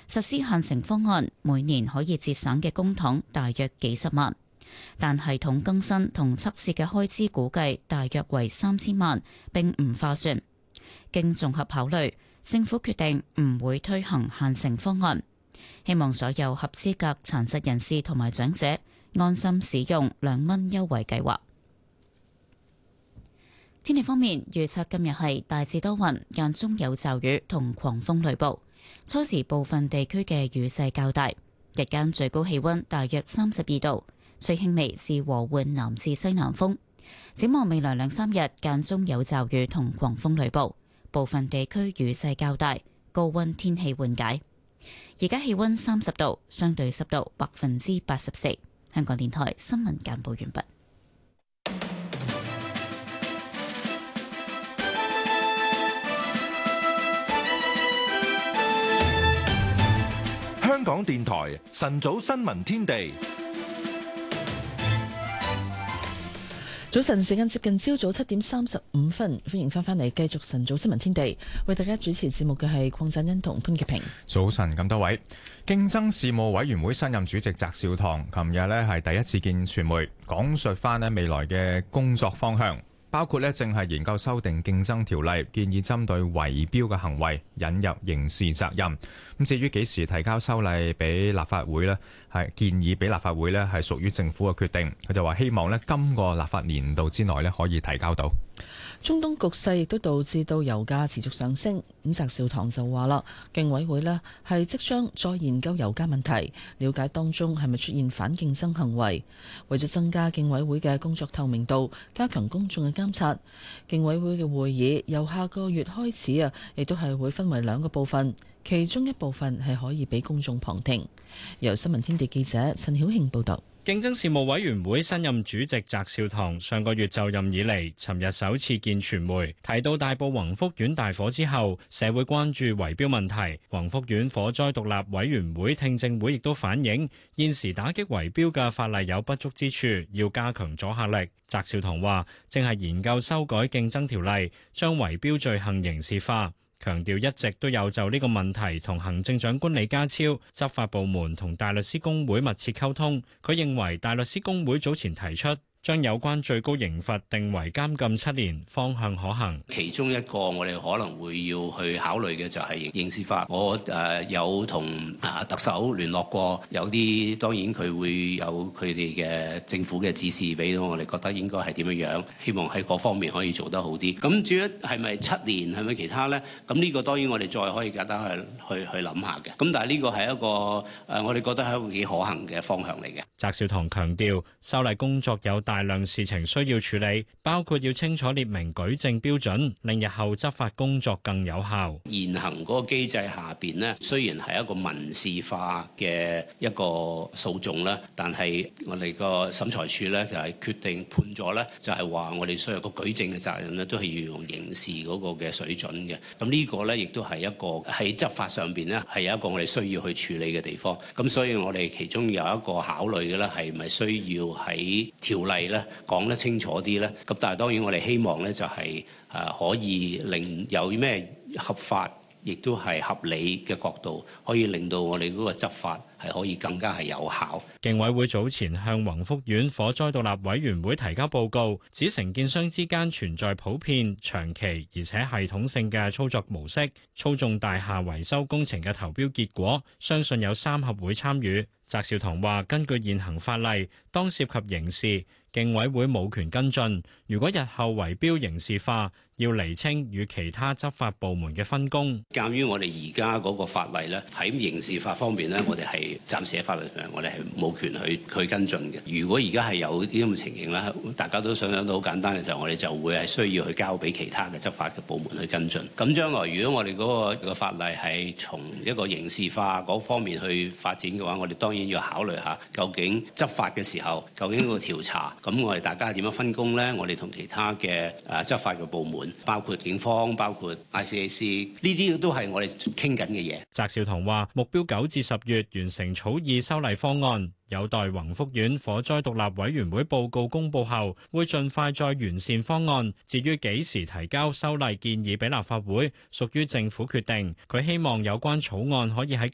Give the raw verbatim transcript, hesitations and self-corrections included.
實施限城方案，每年可以節省嘅公帑大約幾十萬，但系統更新同測試嘅開支估計大約為三千萬，並唔划算。經綜合考慮，政府決定唔會推行限城方案，希望所有合資格殘疾人士同埋長者安心使用兩蚊優惠計劃。天氣方面，預測今日係大致多雲，間中有驟雨同狂風雷暴，初時部分地區嘅雨勢較大，日間最高氣溫大約三十二度，吹輕微至和緩南至西南風。展望未來兩三日，間中有驟雨同狂風雷暴，部分地區雨勢較大，高溫天氣緩解。而家氣溫三十度，相對濕度百分之八十四。香港電台新聞簡報完畢。 香港電台晨早新聞天地， 早晨時間接近朝早七點三十五分，歡迎翻返嚟繼續晨早新聞天地，為大家主持節目嘅係鄺振恩同潘潔平。 早晨咁多位，競爭事務委員會新任主席翟紹唐，琴日呢係第一次見傳媒，講述翻呢未來嘅工作方向。包括咧，正係研究修訂競爭條例，建議針對圍標嘅行為引入刑事責任。咁至於幾時提交修例俾立法會呢，係建議俾立法會呢係屬於政府嘅決定。佢就話希望呢今個立法年度之內呢可以提交到。 中東局勢亦都導致到油價持續上升。咁翟紹唐就話啦，競委會呢係即將再研究油價問題，了解當中係咪出現反競爭行為。為咗增加競委會嘅工作透明度，加強公眾嘅監察，競委會嘅會議由下個月開始啊，亦都係會分為兩個部分，其中一部分係可以俾公眾旁聽。由新聞天地記者陳曉慶報道。 競爭事務委員會新任主席翟紹唐上個月就任以嚟，尋日首次見傳媒，提到大埔宏福苑大火之後，社會關注圍標問題。宏福苑火災獨立委員會聽證會亦都反映，現時打擊圍標嘅法例有不足之處，要加強阻嚇力。翟紹唐話，正係研究修改競爭條例，將圍標罪行刑事化。強調一直都有就呢個問題同行政長官李家超、執法部門同大律師公會密切溝通。佢認為大律師公會早前提出將有關最高刑罰定為監禁七年，方向可行。 其中一個我哋可能會要去考慮嘅就係刑事法。我誒、呃、有同啊特首聯絡過，有啲當然佢會有佢哋嘅政府嘅指示俾到我哋，覺得應該係點樣樣，希望喺各方面可以做得好啲。咁至於係咪七年，係咪其他呢？咁呢個當然我哋再可以簡單去去去諗下嘅。咁但係呢個係一個誒、呃，我哋覺得係一個幾可行嘅方向嚟嘅。 翟紹唐強調，修例工作有大量事情需要處理，包括要清楚列明舉證標準，令日後執法工作更有效。 現行嗰個機制下邊呢，雖然係一個民事化嘅一個訴訟啦，但係我哋個審裁處咧就係決定判咗咧，就係話我哋所有個舉證嘅責任咧都係要用刑事嗰個嘅水準嘅。咁呢個咧亦都係一個喺執法上邊咧係有一個我哋需要去處理嘅地方。咁所以我哋其中有一個考慮嘅咧係咪需要喺條例咧講得清楚啲咧？咁但係當然我哋希望咧就係誒可以令有咩合法，亦都係合理嘅角度，可以令到我哋嗰個執法係可以更加係有效。 競委會早前向宏福苑火災獨立委員會提交報告，指承建商之間存在普遍、長期而且系統性嘅操作模式，操縱大廈維修工程嘅投標結果，相信有三合會參與。翟紹唐話：根據現行法例，當涉及刑事，競委會冇權跟進。如果日後圍標刑事化，要釐清與其他執法部門嘅分工。 鑑於我哋而家嗰個法例咧，喺刑事法方面咧，我哋係暫時喺法律上，我哋係冇權去去跟進嘅。如果而家係有啲咁嘅情形咧，大家都想象到好簡單嘅時候，我哋就會係需要去交俾其他嘅執法嘅部門去跟進。咁將來如果我哋嗰個法例係從一個刑事化嗰方面去發展嘅話，我哋當然要考慮下究竟執法嘅時候，究竟個調查，咁我哋大家點樣分工咧？我哋同其他嘅誒執法嘅部門，包括警方、包括 I C A C， 呢啲都係我哋傾緊嘅嘢。 翟紹唐話：目標九至十月完成草擬修例方案，有待宏福苑火災獨立委員會報告公佈後，會盡快再完善方案。至於幾時提交修例建議俾立法會，屬於政府決定。佢希望有關草案可以喺